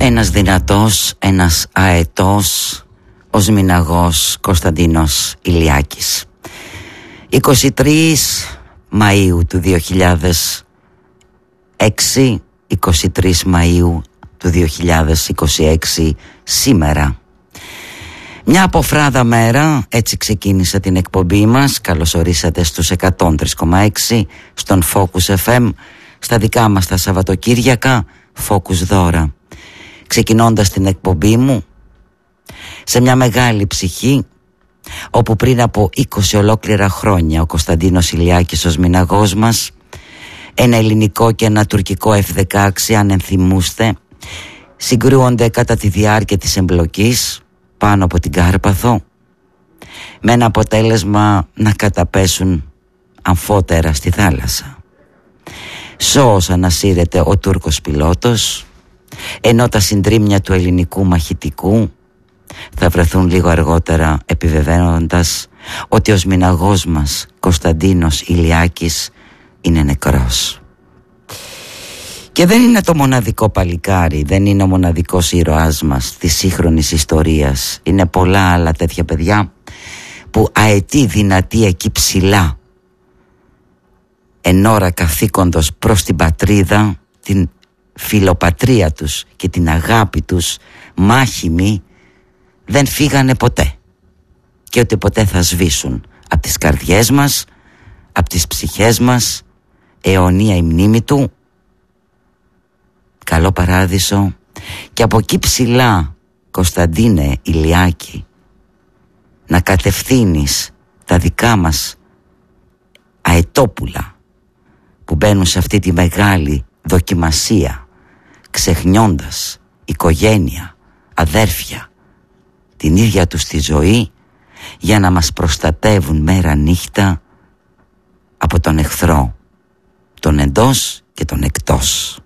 Ένας δυνατός, ένας αετός, ο σμηναγός Κωνσταντίνος Ηλιάκης. 23 Μαΐου του 2006, 23 Μαΐου του 2026 σήμερα. Μια αποφράδα μέρα, έτσι ξεκίνησε την εκπομπή μας. Καλώς ορίσατε στους 103,6 στον Focus FM, στα δικά μας τα Σαββατοκύριακα, Focus Δώρα. Ξεκινώντας την εκπομπή μου σε μια μεγάλη ψυχή, όπου πριν από 20 ολόκληρα χρόνια ο Κωνσταντίνος Ηλιάκης, ο σμηναγός μας, ένα ελληνικό και ένα τουρκικό F-16, αν ενθυμούστε, συγκρούονται κατά τη διάρκεια της εμπλοκής πάνω από την Κάρπαθο, με ένα αποτέλεσμα να καταπέσουν αμφότερα στη θάλασσα. Σώος ανασύρεται ο Τούρκος πιλότος, ενώ τα συντρίμμια του ελληνικού μαχητικού θα βρεθούν λίγο αργότερα, επιβεβαίνοντας ότι ο σμηναγός μας Κωνσταντίνος Ηλιάκης είναι νεκρός. Και δεν είναι το μοναδικό παλικάρι, δεν είναι ο μοναδικός ήρωάς μας της σύγχρονης ιστορίας. Είναι πολλά άλλα τέτοια παιδιά που αετοί δυνατοί εκεί ψηλά, εν ώρα καθήκοντος προς την πατρίδα, την φιλοπατρία τους και την αγάπη τους, μάχημοι, δεν φύγανε ποτέ και ότι ποτέ θα σβήσουν από τις καρδιές μας, από τις ψυχές μας, αιωνία η μνήμη του. Καλό παράδεισο. Και από εκεί ψηλά, Κωνσταντίνε Ηλιάκη, να κατευθύνεις τα δικά μας αετόπουλα που μπαίνουν σε αυτή τη μεγάλη δοκιμασία, ξεχνιώντας οικογένεια, αδέρφια, την ίδια τους τη ζωή, για να μας προστατεύουν μέρα νύχτα από τον εχθρό, τον εντός και τον εκτός.